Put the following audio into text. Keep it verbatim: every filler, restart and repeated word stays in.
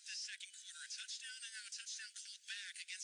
this second quarter. A touchdown and now a touchdown called back against